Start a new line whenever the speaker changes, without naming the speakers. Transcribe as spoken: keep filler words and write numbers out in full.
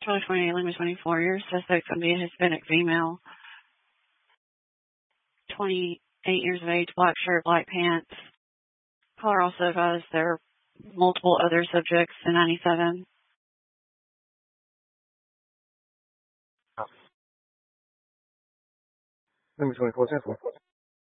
Charlie twenty-eight, Lima twenty-four. Your suspect can be a Hispanic female, twenty-eight years of age, black shirt, black pants. Caller also advised there are multiple other subjects in ninety-seven.
Lima twenty-four, ten four.